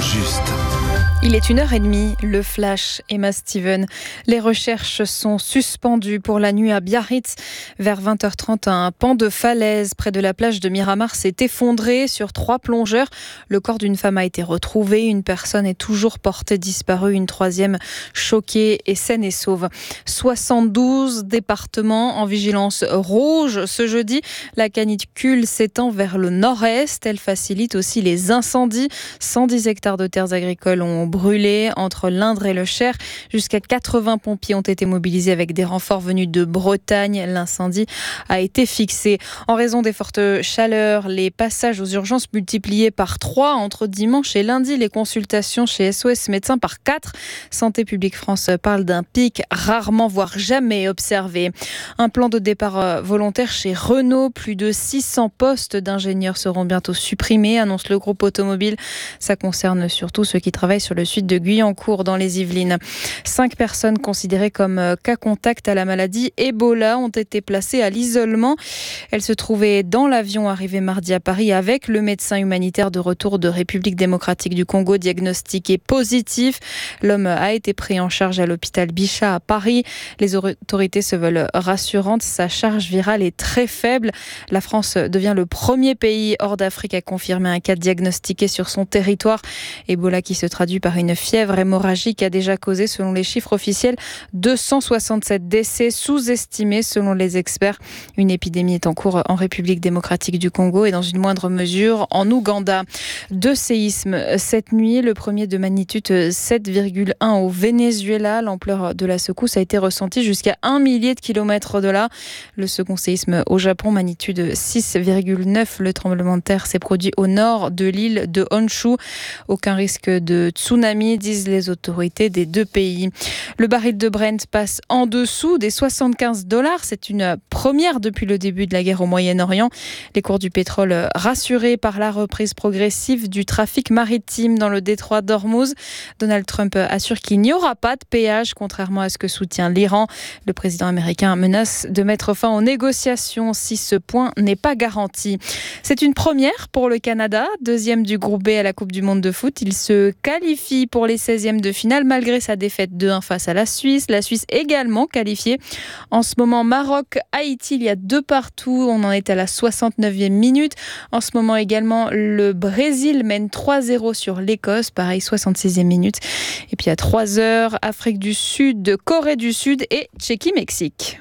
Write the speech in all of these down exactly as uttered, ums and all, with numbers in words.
juste. Il est une heure et demie, le flash, Emma Steven. Les recherches sont suspendues pour la nuit à Biarritz. Vers vingt heures trente, un pan de falaise près de la plage de Miramar s'est effondré sur trois plongeurs. Le corps d'une femme a été retrouvé. Une personne est toujours portée disparue. Une troisième choquée et saine et sauve. soixante-douze départements en vigilance rouge. Ce jeudi, la canicule s'étend vers le nord-est. Elle facilite aussi les incendies. cent dix hectares de terres agricoles ont brûlé entre l'Indre et le Cher. Jusqu'à quatre-vingts pompiers ont été mobilisés avec des renforts venus de Bretagne. L'incendie a été fixé. En raison des fortes chaleurs, les passages aux urgences multipliés par trois entre dimanche et lundi. Les consultations chez S O S Médecins par quatre. Santé publique France parle d'un pic rarement, voire jamais observé. Un plan de départ volontaire chez Renault. Plus de six cents postes d'ingénieurs seront bientôt supprimés, annonce le groupe automobile. Ça concerne surtout ceux qui travaillent sur le sud de Guyancourt dans les Yvelines. Cinq personnes considérées comme cas contact à la maladie Ebola ont été placées à l'isolement. Elles se trouvaient dans l'avion arrivé mardi à Paris avec le médecin humanitaire de retour de République démocratique du Congo diagnostiqué positif. L'homme a été pris en charge à l'hôpital Bichat à Paris. Les autorités se veulent rassurantes. Sa charge virale est très faible. La France devient le premier pays hors d'Afrique à confirmer un cas diagnostiqué sur son territoire. Ebola qui se traduit par une fièvre hémorragique a déjà causé, selon les chiffres officiels, deux cent soixante-sept décès sous-estimés selon les experts. Une épidémie est en cours en République démocratique du Congo et dans une moindre mesure en Ouganda. Deux séismes cette nuit, le premier de magnitude sept virgule un au Venezuela. L'ampleur de la secousse a été ressentie jusqu'à un millier de kilomètres de là. Le second séisme au Japon, magnitude six virgule neuf. Le tremblement de terre s'est produit au nord de l'île de Honshu. Aucun risque de tsunami, disent les autorités des deux pays. Le baril de Brent passe en dessous des soixante-quinze dollars. C'est une première depuis le début de la guerre au Moyen-Orient. Les cours du pétrole rassurés par la reprise progressive du trafic maritime dans le détroit d'Ormuz. Donald Trump assure qu'il n'y aura pas de péage, contrairement à ce que soutient l'Iran. Le président américain menace de mettre fin aux négociations si ce point n'est pas garanti. C'est une première pour le Canada, deuxième du groupe B à la Coupe du Monde de foot. Il se qualifie pour les seizièmes de finale malgré sa défaite deux un face à la Suisse. La Suisse également qualifiée. En ce moment, Maroc, Haïti, il y a deux partout. On en est à la soixante-neuvième minute. En ce moment également, le Brésil mène trois zéro sur l'Écosse. Pareil, soixante-sixième minute. Et puis à trois heures, Afrique du Sud, Corée du Sud et Tchéquie-Mexique.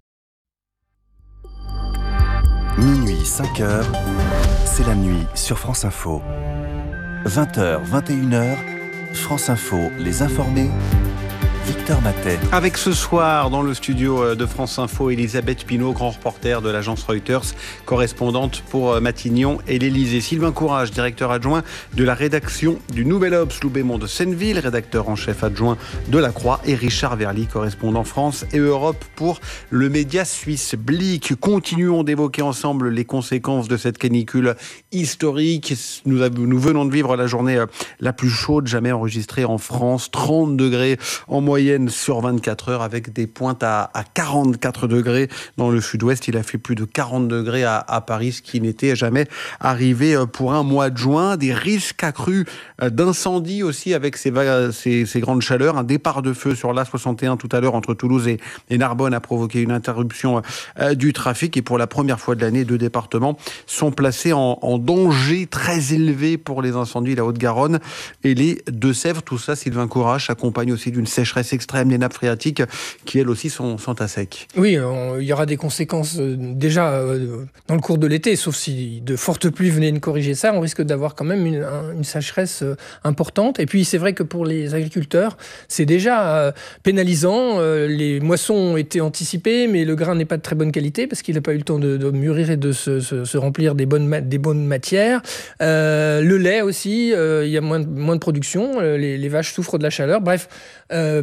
Minuit, cinq heures, c'est la nuit sur France Info. vingt heures, vingt et une heures, France Info, les informés, Victor Matet. Avec ce soir, dans le studio de France Info, Elisabeth Pinault, grand reporter de l'agence Reuters, correspondante pour Matignon et l'Élysée. Sylvain Courage, directeur adjoint de la rédaction du Nouvel Obs, Loubémont de Senneville, rédacteur en chef adjoint de La Croix, et Richard Verly, correspondant France et Europe pour le média suisse Blick. Continuons d'évoquer ensemble les conséquences de cette canicule historique. Nous, nous venons de vivre la journée la plus chaude jamais enregistrée en France, trente degrés en moyenne sur vingt-quatre heures, avec des pointes à, à quarante-quatre degrés dans le sud-ouest. Il a fait plus de quarante degrés à, à Paris, ce qui n'était jamais arrivé pour un mois de juin. Des risques accrus d'incendie aussi avec ces, ces, ces grandes chaleurs. Un départ de feu sur l'A soixante et un tout à l'heure entre Toulouse et, et Narbonne a provoqué une interruption euh, du trafic. Et pour la première fois de l'année, deux départements sont placés en, en danger très élevé pour les incendies, la Haute-Garonne et les Deux-Sèvres. Tout ça, Sylvain Courage, s'accompagne aussi d'une sécheresse extrême, les nappes phréatiques qui elles aussi sont, sont à sec. Oui, on, il y aura des conséquences euh, déjà euh, dans le cours de l'été, sauf si de fortes pluies venaient de corriger ça, on risque d'avoir quand même une, un, une sécheresse euh, importante. Et puis c'est vrai que pour les agriculteurs, c'est déjà euh, pénalisant. Euh, les moissons ont été anticipées, mais le grain n'est pas de très bonne qualité parce qu'il n'a pas eu le temps de, de mûrir et de se, se, se remplir des bonnes, ma- des bonnes matières. Euh, le lait aussi, euh, il y a moins de, moins de production, les, les vaches souffrent de la chaleur. Bref, euh,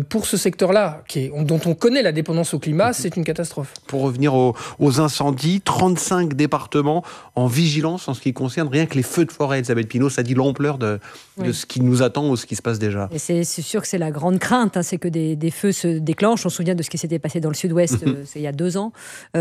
pour ce secteur-là, qui est, dont on connaît la dépendance au climat, c'est une catastrophe. Pour revenir aux, aux incendies, trente-cinq départements en vigilance en ce qui concerne rien que les feux de forêt. Elisabeth Pinault, ça dit l'ampleur de, oui. de ce qui nous attend ou ce qui se passe déjà. Et c'est, c'est sûr que c'est la grande crainte, hein, c'est que des, des feux se déclenchent. On se souvient de ce qui s'était passé dans le sud-ouest euh, c'est il y a deux ans.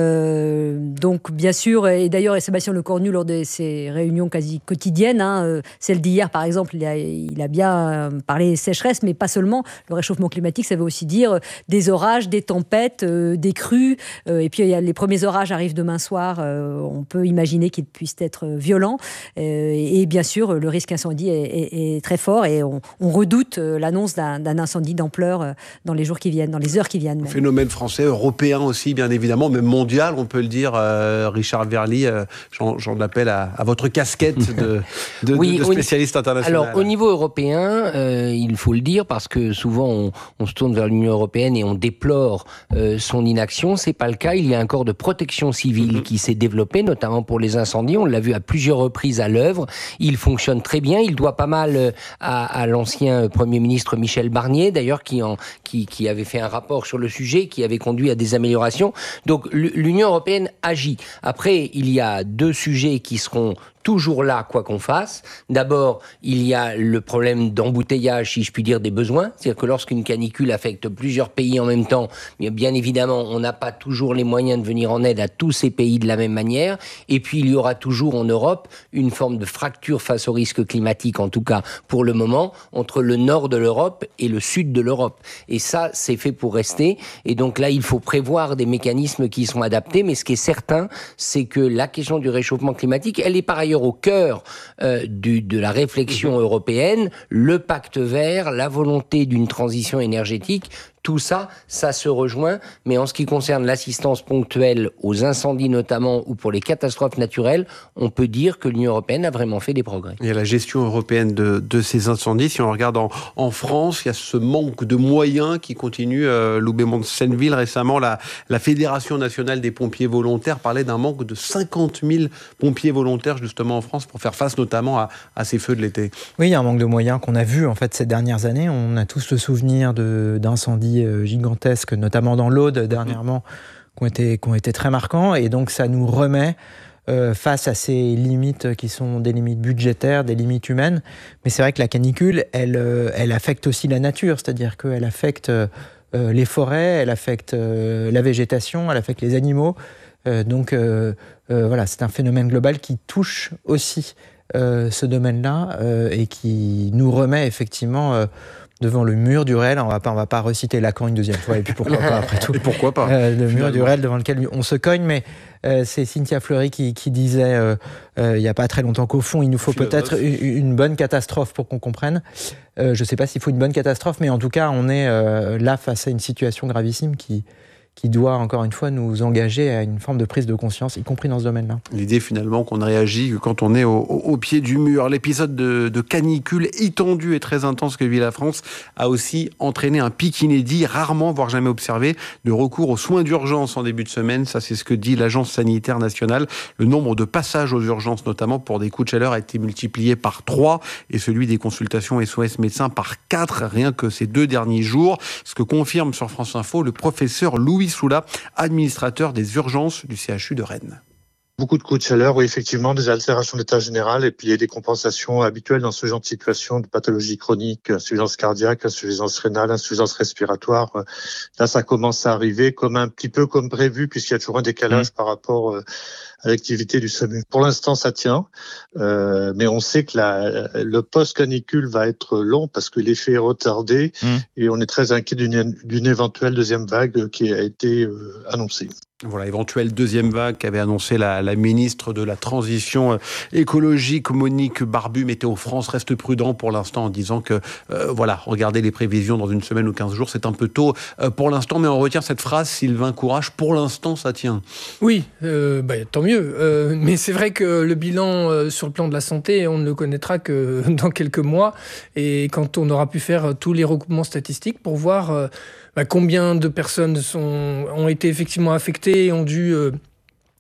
Euh, donc bien sûr, et d'ailleurs Sébastien Lecornu, lors de ses réunions quasi quotidiennes, hein, euh, celle d'hier par exemple, il a, il a bien parlé sécheresse, mais pas seulement. Le réchauffement climatique, ça veut aussi dire des orages, des tempêtes, euh, des crues. Euh, et puis il y a, les premiers orages arrivent demain soir. Euh, on peut imaginer qu'ils puissent être violents. Euh, et bien sûr, le risque incendie est, est, est très fort et on, on redoute l'annonce d'un, d'un incendie d'ampleur dans les jours qui viennent, dans les heures qui viennent. Même. Phénomène français, européen aussi, bien évidemment, même mondial, on peut le dire. Euh, Richard Verly, euh, j'en, j'en appelle à, à votre casquette de, de, oui, de, de spécialiste international. Alors, au niveau européen, euh, il faut le dire, parce que souvent on, on se tourne vers l'Union européenne et on déplore euh, son inaction. C'est pas le cas. Il y a un corps de protection civile mm-hmm. qui s'est développé, notamment pour les incendies. On l'a vu à plusieurs reprises à l'œuvre. Il fonctionne très bien. Il doit pas mal à, à l'ancien Premier ministre Michel Barnier, d'ailleurs, qui, en, qui, qui avait fait un rapport sur le sujet, qui avait conduit à des améliorations. Donc l'Union européenne agit. Après, il y a deux sujets qui seront toujours là, quoi qu'on fasse. D'abord, il y a le problème d'embouteillage, si je puis dire, des besoins. C'est-à-dire que lorsqu'une canicule affecte plusieurs pays en même temps, bien évidemment, on n'a pas toujours les moyens de venir en aide à tous ces pays de la même manière. Et puis, il y aura toujours en Europe une forme de fracture face au risque climatique, en tout cas pour le moment, entre le nord de l'Europe et le sud de l'Europe. Et ça, c'est fait pour rester. Et donc là, il faut prévoir des mécanismes qui sont adaptés. Mais ce qui est certain, c'est que la question du réchauffement climatique, elle est par ailleurs au cœur euh, du, de la réflexion européenne, le pacte vert, la volonté d'une transition énergétique. Tout ça, ça se rejoint, mais en ce qui concerne l'assistance ponctuelle aux incendies notamment ou pour les catastrophes naturelles, on peut dire que l'Union européenne a vraiment fait des progrès. Il y a la gestion européenne de, de ces incendies. Si on regarde en, en France, il y a ce manque de moyens qui continue. Euh, Loubet Mont-Senneville, récemment, la, la Fédération nationale des pompiers volontaires parlait d'un manque de cinquante mille pompiers volontaires justement en France pour faire face notamment à, à ces feux de l'été. Oui, il y a un manque de moyens qu'on a vu en fait ces dernières années. On a tous le souvenir de, d'incendies gigantesques, notamment dans l'Aude dernièrement, qui ont été, qui ont été très marquants. Et donc, ça nous remet euh, face à ces limites qui sont des limites budgétaires, des limites humaines. Mais c'est vrai que la canicule, elle, euh, elle affecte aussi la nature, c'est-à-dire qu'elle affecte euh, les forêts, elle affecte euh, la végétation, elle affecte les animaux. Euh, donc, euh, euh, voilà, c'est un phénomène global qui touche aussi euh, ce domaine-là euh, et qui nous remet effectivement euh, devant le mur du réel. On va pas, on va pas reciter Lacan une deuxième fois, et puis pourquoi pas après tout. Et pourquoi pas euh, Le mur du réel devant lequel on se cogne, mais euh, c'est Cynthia Fleury qui, qui disait euh, euh, il y a pas très longtemps qu'au fond, il nous faut Philosophe. peut-être une, une bonne catastrophe pour qu'on comprenne. Euh, je sais pas s'il faut une bonne catastrophe, mais en tout cas, on est euh, là face à une situation gravissime qui qui doit, encore une fois, nous engager à une forme de prise de conscience, y compris dans ce domaine-là. L'idée, finalement, qu'on ne réagit que quand on est au, au, au pied du mur. L'épisode de, de canicule étendue et très intense que vit la France a aussi entraîné un pic inédit, rarement, voire jamais observé, de recours aux soins d'urgence en début de semaine. Ça, c'est ce que dit l'Agence sanitaire nationale. Le nombre de passages aux urgences, notamment pour des coups de chaleur, a été multiplié par trois et celui des consultations S O S médecins par quatre, rien que ces deux derniers jours. Ce que confirme sur France Info le professeur Louis Soula, administrateur des urgences du C H U de Rennes. Beaucoup de coups de chaleur, oui, effectivement, des altérations d'état général et puis il y a des compensations habituelles dans ce genre de situation de pathologie chronique, insuffisance cardiaque, insuffisance rénale, insuffisance respiratoire. Là, ça commence à arriver comme un petit peu comme prévu puisqu'il y a toujours un décalage mmh. par rapport à l'activité du SAMU. Pour l'instant, ça tient, euh, mais on sait que la, le post-canicule va être long parce que l'effet est retardé mmh. et on est très inquiet d'une, d'une éventuelle deuxième vague qui a été euh, annoncée. Voilà, éventuelle deuxième vague qu'avait annoncé la, la ministre de la Transition écologique, Monique Barbu. Météo France reste prudent pour l'instant en disant que, euh, voilà, regardez les prévisions dans une semaine ou quinze jours, c'est un peu tôt euh, pour l'instant, mais on retient cette phrase, Sylvain Courage, pour l'instant ça tient. Oui, euh, bah, tant mieux, euh, mais c'est vrai que le bilan euh, sur le plan de la santé, on ne le connaîtra que dans quelques mois, et quand on aura pu faire tous les recoupements statistiques pour voir euh, bah, combien de personnes sont, ont été effectivement affectées et ont dû euh,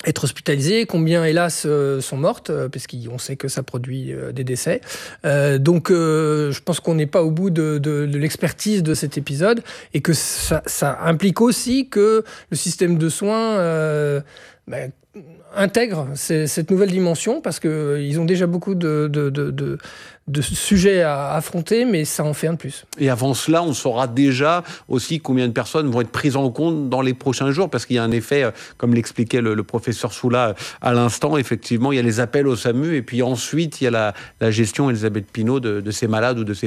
être hospitalisées, combien hélas euh, sont mortes, euh, parce qu'on sait que ça produit euh, des décès. Euh, donc euh, je pense qu'on n'est pas au bout de, de, de l'expertise de cet épisode et que ça, ça implique aussi que le système de soins euh, ben, intègre ces, cette nouvelle dimension, parce qu'ils euh, ont déjà beaucoup de, de, de, de, de sujets à affronter, mais ça en fait un de plus. Et avant cela, on saura déjà aussi combien de personnes vont être prises en compte dans les prochains jours, parce qu'il y a un effet, comme l'expliquait le, le professeur Soula à l'instant, effectivement, il y a les appels au SAMU, et puis ensuite, il y a la, la gestion, Elisabeth Pinault, de, de ces malades ou de ces